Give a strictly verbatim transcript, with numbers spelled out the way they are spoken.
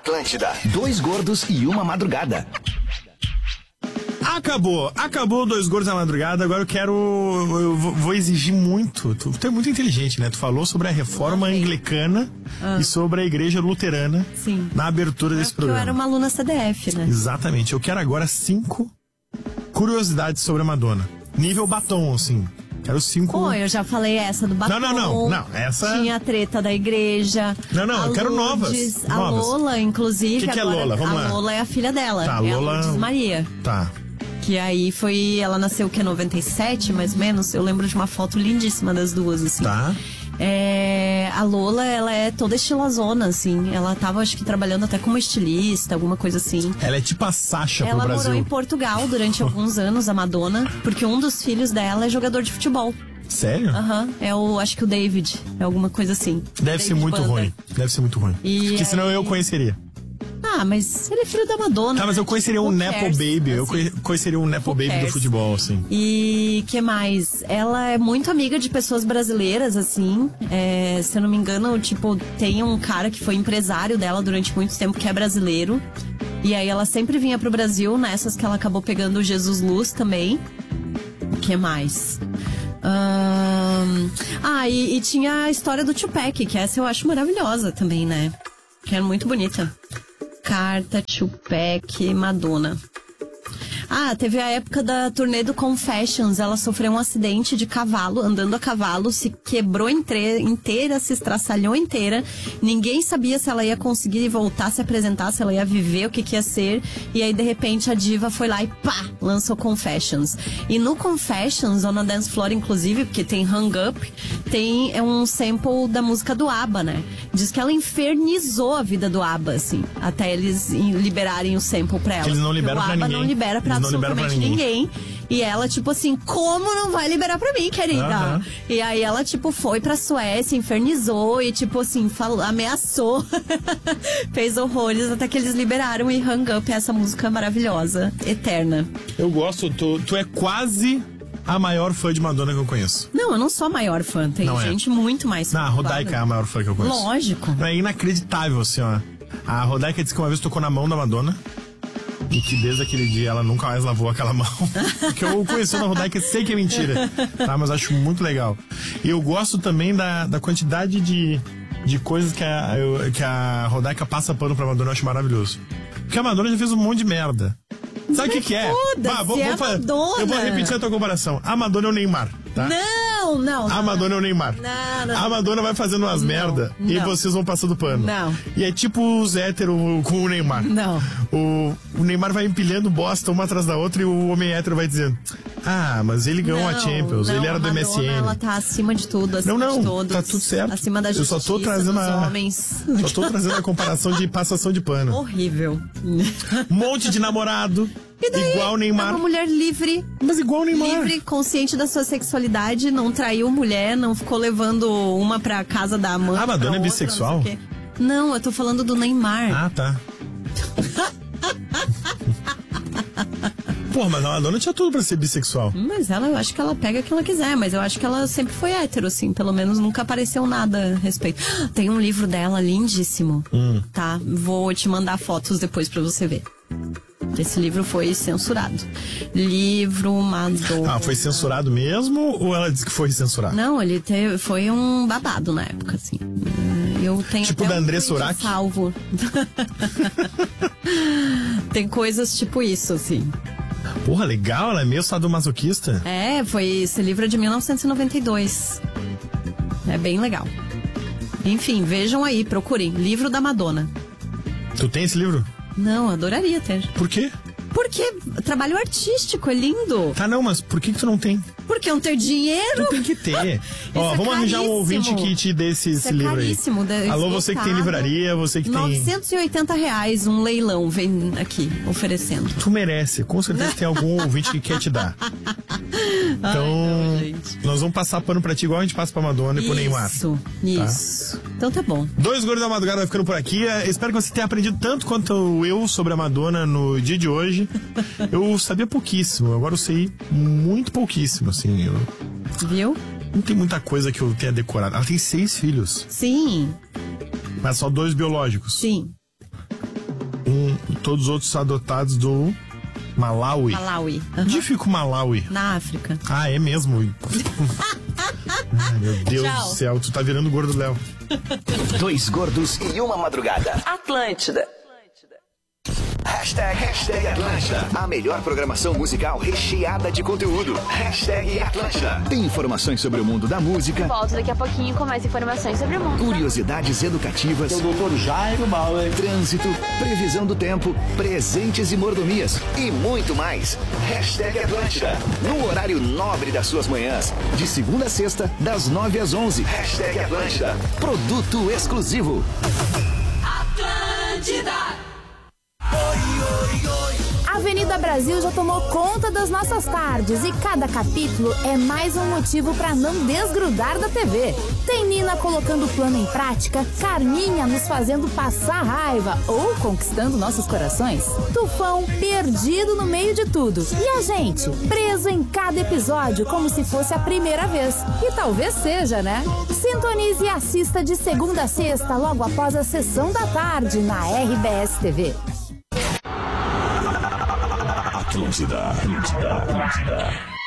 Atlântida. Dois gordos e uma madrugada. Acabou, acabou Dois Gordos na Madrugada. Agora eu quero, eu vou exigir muito. Tu, tu é muito inteligente, né? Tu falou sobre a reforma anglicana ah. e sobre a igreja luterana. Sim. Na abertura é desse programa. Eu era uma aluna C D F, né? Exatamente. Eu quero agora cinco curiosidades sobre a Madonna. Nível batom, assim. Quero cinco. Pô, eu já falei essa do batom. Não, não, não. não essa... Tinha a treta da igreja. Não, não, eu quero Lourdes, novas. A novas. Lola, inclusive. O que, que é Lola? Vamos a lá. A Lola é a filha dela. Tá, é Lola... a Lourdes Maria. Tá. Que aí foi... Ela nasceu, o que, noventa e sete, mais ou menos? Eu lembro de uma foto lindíssima das duas, assim. Tá. É, a Lola, ela é toda estilosona, assim. Ela tava, acho que, trabalhando até como estilista, alguma coisa assim. Ela é tipo a Sasha pro Ela Brasil. morou em Portugal durante alguns anos, a Madonna, porque um dos filhos dela é jogador de futebol. Sério? Aham, uhum. é o, acho que o David, é alguma coisa assim. Deve David ser muito Banda. ruim. Deve ser muito ruim. E porque senão aí... eu conheceria. Ah, mas ele é filho da Madonna. Tá, mas eu conheceria tipo, um Nepo cares, Baby. assim. Eu conheceria um Nepo Baby cares? do futebol, assim. E que mais? Ela é muito amiga de pessoas brasileiras, assim. É, se eu não me engano, tipo, tem um cara que foi empresário dela durante muito tempo, que é brasileiro. E aí ela sempre vinha pro Brasil, nessas que ela acabou pegando o Jesus Luz também. O que mais? Um... Ah, e, e tinha a história do Tupac, que essa eu acho maravilhosa também, né? Que era muito bonita. Carta, Tupac, Madonna. Ah, teve a época da turnê do Confessions. Ela sofreu um acidente de cavalo, andando a cavalo, se quebrou inteira, se estraçalhou inteira. Ninguém sabia se ela ia conseguir voltar a se apresentar, se ela ia viver, o que, que ia ser. E aí, de repente, a diva foi lá e pá, lançou Confessions. E no Confessions, ou na Dance Floor, inclusive, porque tem Hung Up, tem é um sample da música do ABBA, né? Diz que ela infernizou a vida do ABBA, assim, até eles liberarem o sample pra ela. Eles não liberam pra ninguém. O ABBA não libera pra absolutamente ninguém. E ela, tipo assim, como não vai liberar pra mim, querida? Uhum. E aí ela, tipo, foi pra Suécia, infernizou e, tipo assim, falou, ameaçou. Fez horrores até que eles liberaram e Hung Up, essa música maravilhosa, eterna. Eu gosto, tu, tu é quase a maior fã de Madonna que eu conheço. Não, eu não sou a maior fã, tem não gente é. muito mais fã. Não, a Rodaica é a maior fã que eu conheço. Lógico. É inacreditável, assim, ó. A Rodaica disse que uma vez tocou na mão da Madonna. E que desde aquele dia ela nunca mais lavou aquela mão. Porque eu conheci a Rodaica e sei que é mentira. Tá? Mas acho muito legal. E eu gosto também da, da quantidade de, de coisas que a, eu, que a Rodaica passa pano pra Madonna. Eu acho maravilhoso. Porque a Madonna já fez um monte de merda. Sabe o que, que é? Bah, vou, vou, vou, eu vou repetir a tua comparação. A Madonna é o Neymar, tá? Não, não. A Madonna é o Neymar. Não, não. A Madonna vai fazendo umas merda e vocês vão passando pano. Não. E é tipo os héteros com o Neymar. Não. O, o Neymar vai empilhando bosta uma atrás da outra e o homem hétero vai dizendo: ah, mas ele ganhou a Champions, não, ele era do M S N. Ela tá acima de tudo, acima não, não, de todos. Tá tudo certo. Acima da justiça, eu só tô trazendo dos a, homens. Só tô trazendo a comparação de passação de pano. Horrível. Um monte de namorado. E daí, igual o Neymar. É uma mulher livre. Mas igual o Neymar. Livre, consciente da sua sexualidade, não traiu mulher, não ficou levando uma pra casa da mãe. Ah, a Madonna é outra, bissexual? Não, não, eu tô falando do Neymar. Ah, tá. Pô, mas a Madonna tinha tudo pra ser bissexual. Mas ela, eu acho que ela pega o que ela quiser, mas eu acho que ela sempre foi hétero, assim, pelo menos nunca apareceu nada a respeito. Tem um livro dela lindíssimo, hum. tá? Vou te mandar fotos depois pra você ver. Esse livro foi censurado. Livro Madonna. Ah, foi censurado mesmo ou ela disse que foi censurado? Não, ele teve, foi um babado na época, assim. Eu tenho tipo até da um Andressa Urach? salvo. Tem coisas tipo isso, assim. Porra, legal, ela é meio sadomasoquista. É, foi esse livro é de mil novecentos e noventa e dois. É bem legal. Enfim, vejam aí, procurem. Livro da Madonna. Tu tem esse livro? Não, adoraria ter. Por quê? Porque trabalho artístico, é lindo. Tá, não, mas por que que tu não tem? Porque eu não tenho dinheiro. Tu tem que ter. Ó, é vamos arranjar um ouvinte que te dê esse, esse é livro aí. De, Alô, você que tem livraria, você que novecentos e oitenta tem... reais, um leilão vem aqui, oferecendo. Tu merece, com certeza tem algum ouvinte que quer te dar. Então, ai, não, nós vamos passar pano pra ti igual a gente passa pra Madonna e pro Neymar. Isso, isso. Tá? Então tá bom. Dois Gordos da Madrugada vai ficando por aqui. Espero que você tenha aprendido tanto quanto eu sobre a Madonna no dia de hoje. Eu sabia pouquíssimo, agora eu sei muito pouquíssimo, assim. Eu... Viu? Não tem muita coisa que eu tenha decorado. Ela tem seis filhos. Sim. Mas só dois biológicos. Sim. um, todos os outros adotados do Malawi. Malawi. Onde Uhum. fica o Malawi? Na África. Ah, é mesmo? Ai, meu Deus Tchau. do céu, tu tá virando o gordo Léo. Dois gordos e uma madrugada. Atlântida. Hashtag, hashtag Atlântida. A melhor programação musical recheada de conteúdo. Hashtag Atlântida. Tem informações sobre o mundo da música. Volto daqui a pouquinho com mais informações sobre o mundo. Curiosidades educativas. O doutor Jairo Bauer. Trânsito, previsão do tempo, presentes e mordomias e muito mais. Hashtag Atlântida. No horário nobre das suas manhãs. De segunda a sexta, das nove às onze. Hashtag Atlântida. Produto exclusivo. Atlântida. A Avenida Brasil já tomou conta das nossas tardes e cada capítulo é mais um motivo para não desgrudar da T V. Tem Nina colocando o plano em prática, Carminha nos fazendo passar raiva ou conquistando nossos corações, Tufão perdido no meio de tudo e a gente preso em cada episódio como se fosse a primeira vez. E talvez seja, né? Sintonize e assista de segunda a sexta logo após a sessão da tarde na R B S T V. Atlântida, Atlântida, Atlântida.